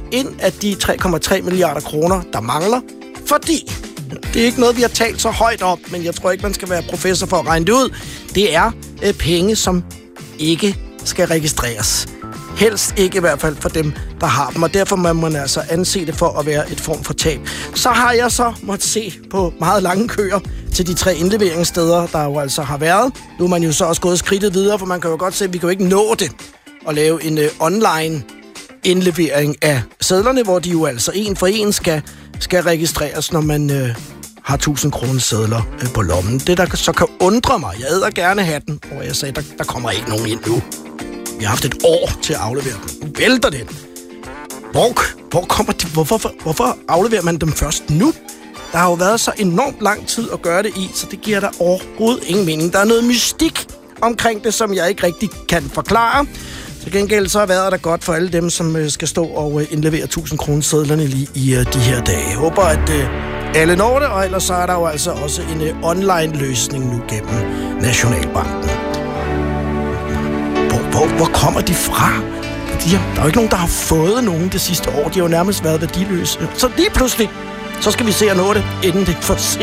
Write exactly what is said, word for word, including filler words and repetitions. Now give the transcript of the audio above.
ind af de tre komma tre milliarder kroner, der mangler, fordi det er ikke noget, vi har talt så højt om, men jeg tror ikke, man skal være professor for at regne det ud. Det er øh, penge, som ikke skal registreres. Helst ikke i hvert fald for dem, der har dem, og derfor må man altså anse det for at være et form for tab. Så har jeg så måtte se på meget lange køer til de tre indleveringssteder, der jo altså har været. Nu er man jo så også gået skridtet videre, for man kan jo godt se, at vi kan jo ikke nå det at lave en øh, online indlevering af sedlerne, hvor de jo altså en for en skal, skal registreres, når man øh, har tusind kroner sedler øh, på lommen. Det, der så kan undre mig, jeg æder gerne hatten, og jeg sagde, der, der kommer ikke nogen ind nu. Vi har haft et år til at aflevere dem. Nu vælter det. Hvor, hvor kommer de? Hvorfor, hvorfor afleverer man dem først nu? Der har jo været så enormt lang tid at gøre det i, så det giver der overhovedet ingen mening. Der er noget mystik omkring det, som jeg ikke rigtig kan forklare. Til gengæld så har været der godt for alle dem, som skal stå og indlevere tusind kroner sedlerne lige i de her dage. Jeg håber, at alle når det, og ellers så er der jo altså også en online løsning nu gennem Nationalbanken. Hvor, hvor, hvor kommer de fra? De har, der er jo ikke nogen, der har fået nogen det sidste år. De har jo nærmest været værdiløse. Så lige pludselig, så skal vi se at nå det, inden det er for sent.